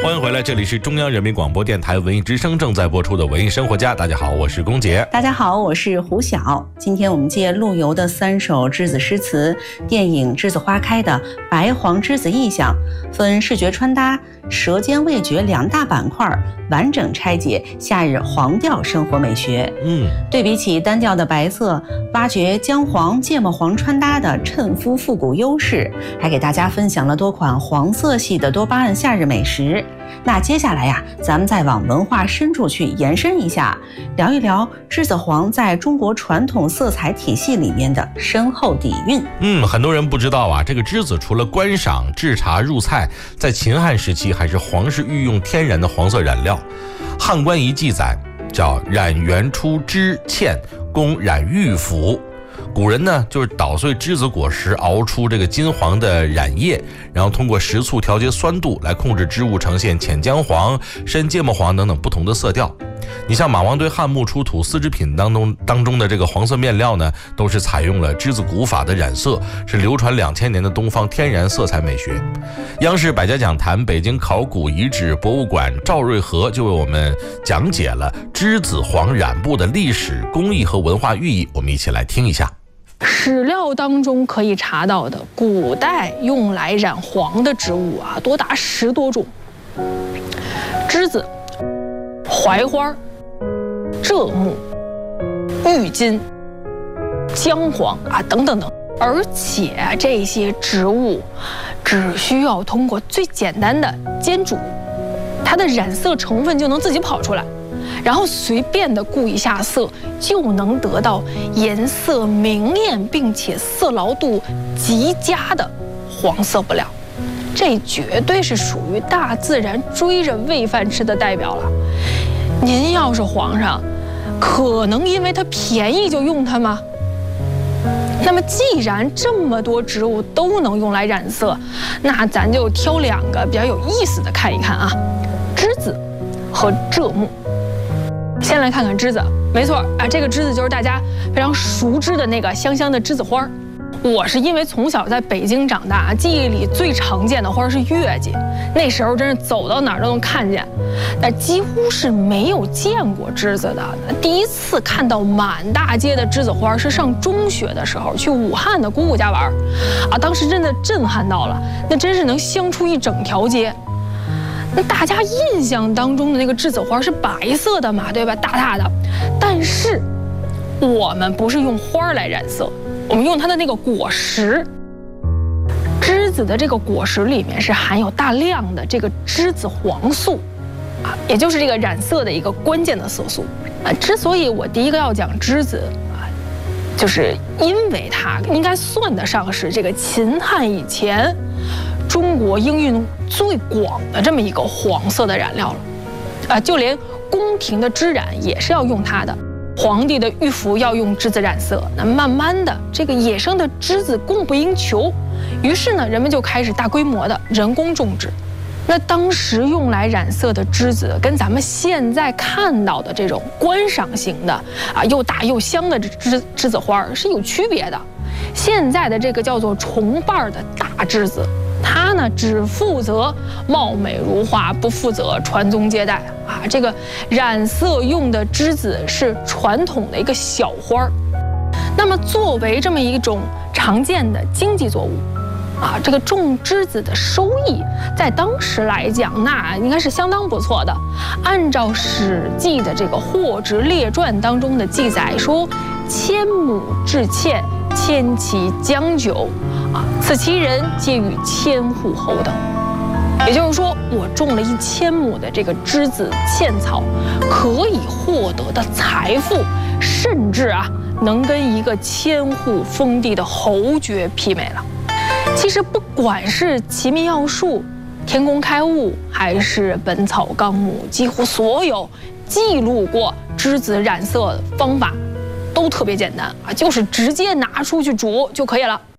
欢迎回来，这里是中央人民广播电台文艺之声正在播出的文艺生活家。大家好，我是龚杰。 大家好，我是胡晓。今天我们借陆游的3首栀子诗词，电影《栀子花开》的白黄栀子意象，分视觉穿搭、舌尖味觉2大板块，完整拆解夏日黄调生活美学。对比起单调的白色，挖掘姜黄、芥末黄穿搭的衬肤复古优势，还给大家分享了多款黄色系的多巴胺夏日美食。那接下来呀，咱们再往文化深处去延伸一下，聊一聊栀子黄在中国传统色彩体系里面的深厚底蕴。 很多人不知道啊，这个栀子除了观赏、制茶、入菜，在秦汉时期还是皇室御用天然的黄色染料。汉官仪记载，叫染原出脂芡，供染玉服。古人呢，就是捣碎栀子果实，熬出这个金黄的染液，然后通过食醋调节酸度，来控制织物呈现浅姜黄、深芥末黄等等不同的色调。你像马王堆汉墓出土丝织品当中的这个黄色面料呢，都是采用了栀子古法的染色，是流传2000年的东方天然色彩美学。央视百家讲坛北京考古遗址博物馆赵瑞和就为我们讲解了栀子黄染布的历史、工艺和文化寓意，我们一起来听一下。 史料当中可以查到的古代用来染黄的植物啊，多达10多种。栀子、槐花、柘木、郁金、姜黄啊等等等，而且这些植物只需要通过最简单的煎煮，它的染色成分就能自己跑出来，然后随便的顾一下色，就能得到颜色明艳并且色牢度极佳的黄色布料。这绝对是属于大自然追着喂饭吃的代表了。您要是皇上，可能因为它便宜就用它吗？那么既然这么多植物都能用来染色，那咱就挑2个比较有意思的看一看啊，栀子和柘木。先来看看栀子，没错啊，这个栀子就是大家非常熟知的那个香香的栀子花。我是因为从小在北京长大，记忆里最常见的花是月季，那时候真是走到哪儿都能看见，但几乎是没有见过栀子的。第一次看到满大街的栀子花是上中学的时候，去武汉的姑姑家玩啊，当时真的震撼到了，那真是能香出一整条街。那大家印象当中的那个栀子花是白色的嘛，对吧？大大的，但是我们不是用花来染色，我们用它的那个果实。栀子的这个果实里面是含有大量的这个栀子黄素啊，也就是这个染色的一个关键的色素啊。之所以我第一个要讲栀子啊，就是因为它应该算得上是这个秦汉以前中国应用最广的这么一个黄色的染料了，啊，就连宫廷的织染也是要用它的，皇帝的御服要用栀子染色。那慢慢的，这个野生的栀子供不应求，于是呢，人们就开始大规模的人工种植。那当时用来染色的栀子，跟咱们现在看到的这种观赏型的啊又大又香的栀子花是有区别的。现在的这个叫做重瓣的大栀子，它呢只负责貌美如花，不负责传宗接代啊。这个染色用的栀子是传统的一个小花。那么作为这么一种常见的经济作物啊，这个种栀子的收益在当时来讲，那应该是相当不错的。按照《史记》的这个《货殖列传》当中的记载说，1000亩制芡，1000骑将酒啊，此其人皆与千户侯等。也就是说，我种了1000亩的这个栀子芡草，可以获得的财富，甚至啊，能跟一个千户封地的侯爵媲美了。其实不管是《齐民要术》、《天工开物》还是《本草纲目》，几乎所有记录过栀子染色的方法都特别简单啊，就是直接拿出去煮就可以了。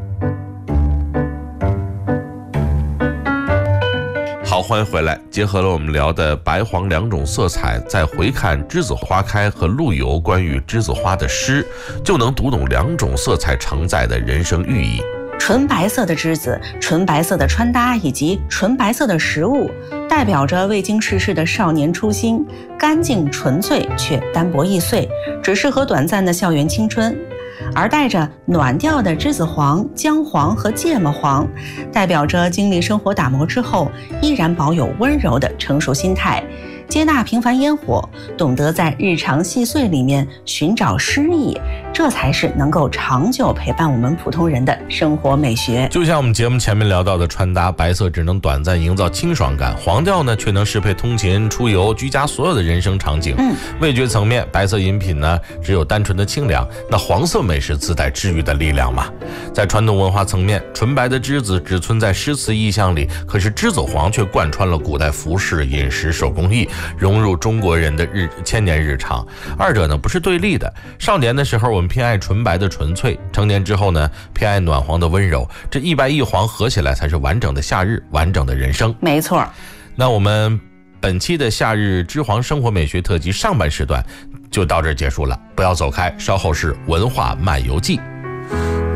好，欢迎回来。结合了我们聊的白黄2种色彩，再回看栀子花开和陆游关于栀子花的诗，就能读懂2种色彩承载的人生寓意。 纯白色的栀子、纯白色的穿搭以及纯白色的食物，带代表着未经世事的少年初心，干净纯粹却单薄易碎，只适合短暂的校园青春。而带着暖调的栀子黄、姜黄和芥末黄，代表着经历生活打磨之后，依然保有温柔的成熟心态，接纳平凡烟火，懂得在日常细碎里面寻找诗意，这才是能够长久陪伴我们普通人的生活美学。 就像我们节目前面聊到的穿搭，白色只能短暂营造清爽感，黄调呢却能适配通勤、出游、居家所有的人生场景。味觉层面，白色饮品呢只有单纯的清凉，那黄色美食自带治愈的力量嘛。在传统文化层面，纯白的栀子只存在诗词意象里，可是栀子黄却贯穿了古代服饰、饮食、手工艺，融入中国人的千年日常。二者呢不是对立的。少年的时候我们偏爱纯白的纯粹，成年之后呢偏爱暖黄的温柔，这一白一黄合起来才是完整的夏日，完整的人生。 没错。 那我们本期的夏日之黄生活美学特辑上半时段就到这儿结束了，不要走开，稍后是文化漫游记。